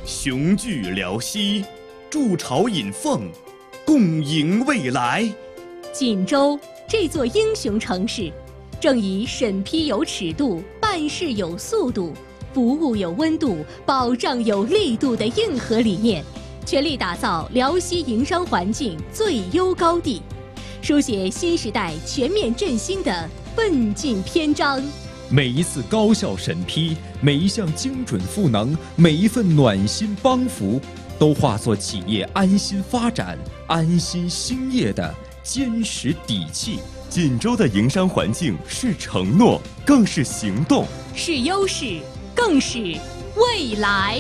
雄踞辽西，筑巢引凤，共迎未来。 锦州这座英雄城市，正以审批有尺度、办事有速度、服务有温度、保障有力度的硬核理念，全力打造辽西营商环境最优高地，书写新时代全面振兴的奋进篇章。 每一次高效审批，每一项精准赋能，每一份暖心帮扶，都化作企业安心发展、安心兴业的坚实底气。 锦州的营商环境是承诺，更是行动， 是优势，更是未来。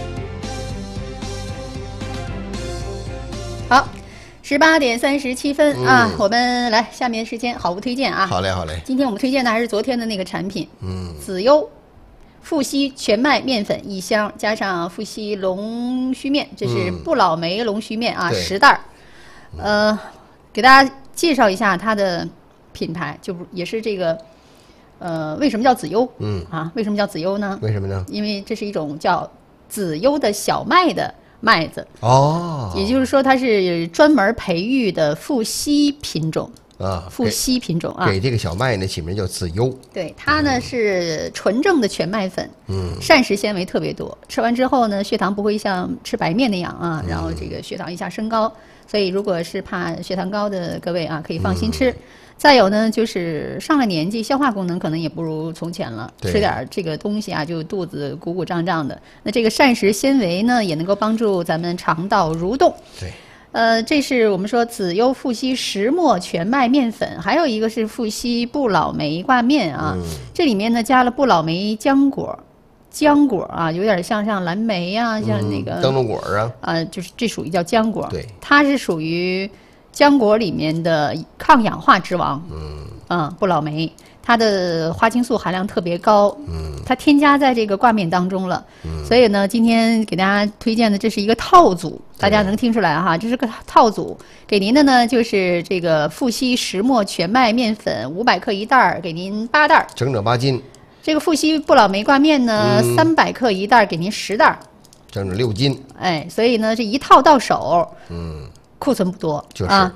好，18点37分啊，我们来下面时间好物推荐啊。 好嘞，好嘞。 今天我们推荐的还是昨天的那个产品，紫优富硒全麦面粉1箱，加上富硒龙须面，这是不老梅龙须面啊，10袋儿。给大家介绍一下它的品牌，就也是这个，为什么叫紫优？为什么叫紫优呢？ 为什么呢？ 因为这是一种叫紫优的小麦的麦子哦， 也就是说它是专门培育的富硒品种啊， 富硒品种啊， 给这个小麦呢起名叫紫优。 对，它呢是纯正的全麦粉，膳食纤维特别多，吃完之后呢，血糖不会像吃白面那样啊，然后这个血糖一下升高，所以如果是怕血糖高的各位啊，可以放心吃。再有呢，就是上了年纪，消化功能可能也不如从前了，吃点这个东西啊，就肚子鼓鼓胀胀的。那这个膳食纤维呢，也能够帮助咱们肠道蠕动。 对， 这是我们说紫优富硒石磨全麦面粉，还有一个是富硒不老梅挂面啊。这里面呢加了不老梅浆果啊，有点像蓝莓啊，像那个灯笼果啊， 就是这属于叫浆果。 对， 它是属于浆果里面的抗氧化之王。不老梅，它的花青素含量特别高。它添加在这个挂面当中了。所以呢，今天给大家推荐的这是一个套组，大家能听出来哈，这是个套组。给您的呢就是这个富硒石磨全麦面粉500克1袋，给您8袋， 整8斤。 这个富硒不老梅挂面呢，300克1袋，给您10袋， 整6斤。 哎，所以呢这一套到手，库存不多， 就是啊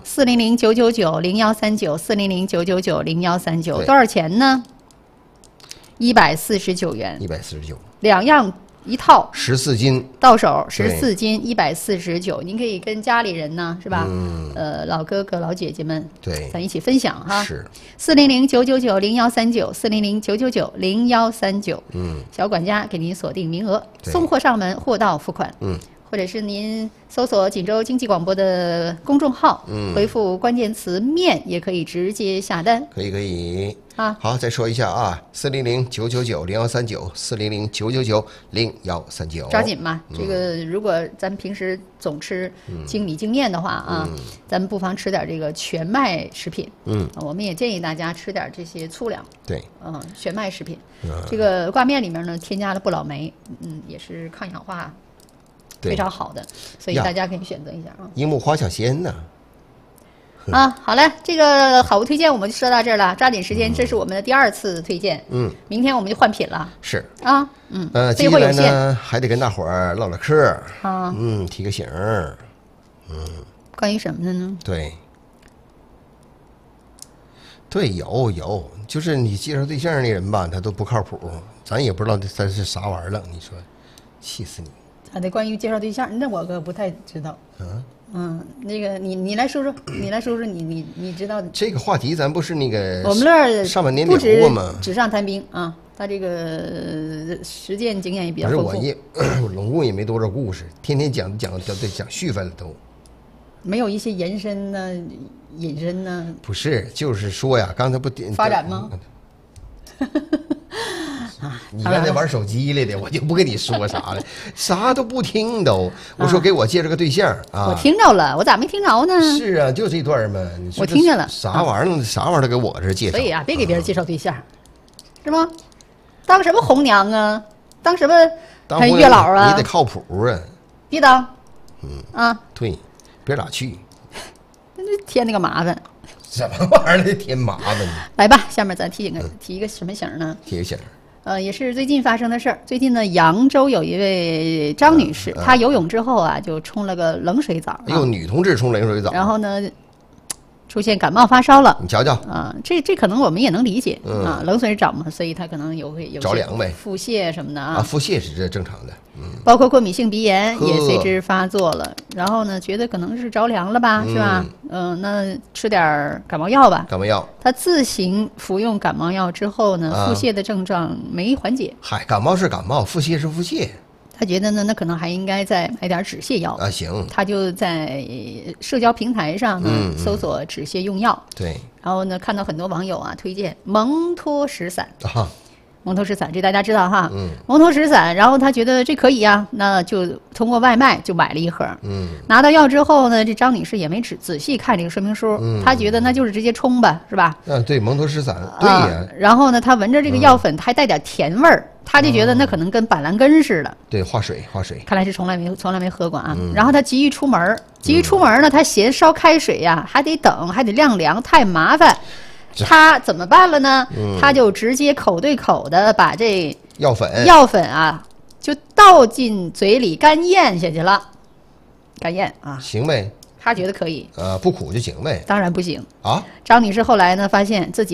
，400-999-0139，400-999-0139，多少钱呢？149元 ，149， 两样一套 ，14斤到手，14斤149，您可以跟家里人呢，是吧？老哥哥老姐姐们， 对， 咱一起分享哈。 是 400-999-0139，400-999-0139，小管家给您锁定名额，送货上门，货到付款。或者是您搜索锦州经济广播的公众号，回复关键词面也可以直接下单。 可以啊。 好，再说一下啊，400-999-0139，400-999-0139， 抓紧吧。这个如果咱平时总吃精米精面的话啊，咱们不妨吃点这个全麦食品。我们也建议大家吃点这些粗粮。 对， 全麦食品。这个挂面里面呢，添加了不老梅，也是抗氧化非常好的，所以大家可以选择一下啊。 樱木花小仙呢？ 好嘞，这个好物推荐我们就说到这儿了，抓紧时间，这是我们的第2次推荐。明天我们就换品了。 是啊， 接下来呢还得跟大伙儿唠唠嗑啊， 提个醒。 关于什么的呢？ 对，有，就是你介绍对象那人吧，他都不靠谱，咱也不知道他是啥玩意儿了，你说，气死你！ 得关于介绍对象，那我可不太知道。那个你来说说，你知道的。 这个话题咱不是那个我们乐上半年聊过吗？ 纸上谈兵啊，他这个实践经验也比较丰富。 不是我拢共也没多少故事，天天讲续分了都。 没有一些延伸呢、引申呢？ 不是，就是说呀，刚才不发展吗？ 你刚才玩手机来的，我就不跟你说啥了，啥都不听都。我说给我介绍个对象啊， 我听着了，我咋没听着呢？ 是啊，就这段嘛。 我听见了， 啥玩意儿？啥玩意儿给我这介绍？ 所以啊，别给别人介绍对象，是吗？当什么红娘啊？当什么月老啊？ 你得靠谱啊！ 别当， 对，别老去， 添那个麻烦。 什么玩意儿？添麻烦呢？ 来吧，下面咱提一个什么型呢？ 提个醒。 也是最近发生的事儿。最近呢，扬州有一位张女士，她游泳之后啊，就冲了个冷水澡。 哎呦，女同志冲冷水澡， 然后呢，出现感冒发烧了。 你瞧瞧啊，这可能我们也能理解啊，冷水澡嘛，所以她可能有着凉呗， 腹泻什么的啊，腹泻是这正常的， 包括过敏性鼻炎也随之发作了。然后呢，觉得可能是着凉了吧，是吧？那吃点感冒药吧。 感冒药， 她自行服用感冒药之后呢，腹泻的症状没缓解。 嗨，感冒是感冒，腹泻是腹泻。 他觉得呢，那可能还应该再买点止泻药啊。行， 他就在社交平台上呢搜索止泻用药。 对， 然后呢，看到很多网友啊推荐蒙脱石散。 啊， 蒙脱石散这大家知道哈。蒙脱石散，然后他觉得这可以啊，那就通过外卖就买了一盒。拿到药之后呢，这张女士也没仔细看这个说明书，她觉得那就是直接冲吧，是吧？ 对，蒙脱石散，对呀。 然后呢，她闻着这个药粉还带点甜味儿。他就觉得那可能跟板蓝根似的， 对，化水， 看来是从来没喝过啊。然后他急于出门呢，他嫌烧开水呀，还得等，还得晾凉，太麻烦。他怎么办了呢？他就直接口对口的把这药粉啊，就倒进嘴里干咽下去了，干咽啊， 行呗。 他觉得可以， 不苦就行呗。 当然不行啊！ 张女士后来呢，发现自己